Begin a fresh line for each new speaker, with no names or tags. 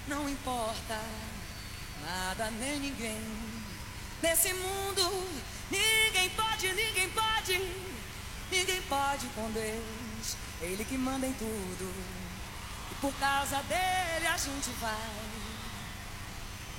não importa nada nem ninguém. Nesse mundo, ninguém pode com Deus. Ele que manda em tudo, e por causa dele a gente vai.